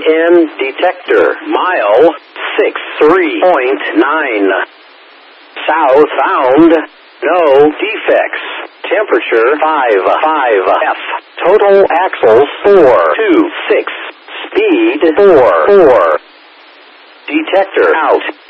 EN detector. Mile 63.9. Southbound. No defects. Temperature 55F. Total axles 426. Speed 4. Detector out.